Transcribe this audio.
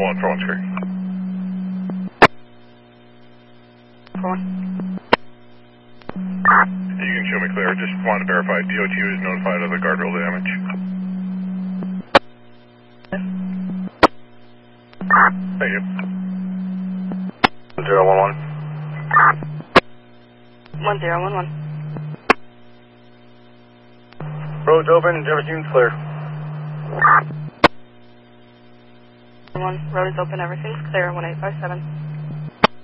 141's clear. 41. You can show me clear. Just want to verify DOT is notified of the guardrail damage. Thank you. 1011. 1011. Road's open, everything's clear. Road is open, everything's clear, 1857.